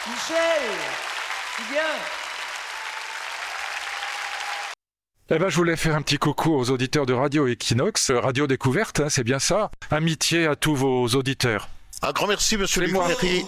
Michel, c'est bien. Eh ben, je voulais faire un petit coucou aux auditeurs de Radio Equinox, Radio Découverte, hein, c'est bien ça. Amitié à tous vos auditeurs. Un grand merci, monsieur C'est moi. Luc Ferry.